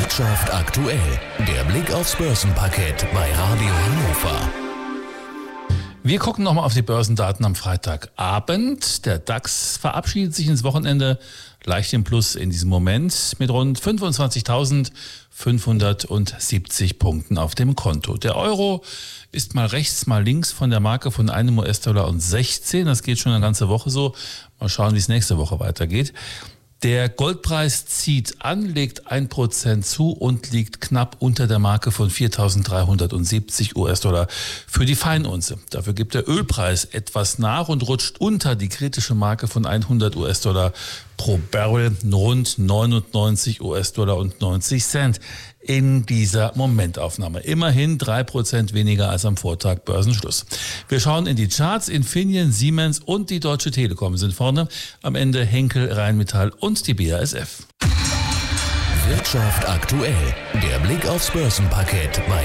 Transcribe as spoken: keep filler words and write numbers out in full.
Wirtschaft aktuell, der Blick aufs Börsenparkett bei Radio Hannover. Wir gucken nochmal auf die Börsendaten am Freitagabend. Der DAX verabschiedet sich ins Wochenende leicht im Plus in diesem Moment mit rund fünfundzwanzigtausendfünfhundertsiebzig Punkten auf dem Konto. Der Euro ist mal rechts, mal links von der Marke von einem U S-Dollar und sechzehn. Das geht schon eine ganze Woche so. Mal schauen, wie es nächste Woche weitergeht. Der Goldpreis zieht an, legt ein Prozent zu und liegt knapp unter der Marke von viertausenddreihundertsiebzig U S-Dollar für die Feinunze. Dafür gibt der Ölpreis etwas nach und rutscht unter die kritische Marke von hundert U S-Dollar pro Barrel, rund neunundneunzig U S-Dollar und neunzig Cent in dieser Momentaufnahme. Immerhin drei Prozent weniger als am Vortag Börsenschluss. Wir schauen in die Charts. Infineon, Siemens und die Deutsche Telekom sind vorne. Am Ende Henkel, Rheinmetall und die B A S F. Wirtschaft aktuell, der Blick aufs Börsenparkett bei